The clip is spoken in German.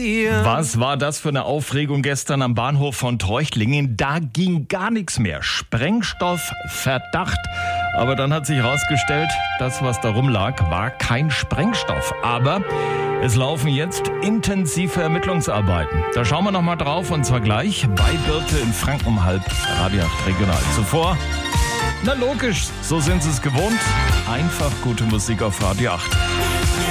dir. Was war das für eine Aufregung gestern am Bahnhof von Treuchtlingen? Da ging gar nichts mehr. Sprengstoffverdacht. Aber dann hat sich herausgestellt, das, was da rumlag, war kein Sprengstoff. Aber es laufen jetzt intensive Ermittlungsarbeiten. Da schauen wir nochmal drauf, und zwar gleich bei Birte in Franken um 7:30, Radio 8 Regional. Zuvor, na logisch, so sind Sie es gewohnt, einfach gute Musik auf Radio 8.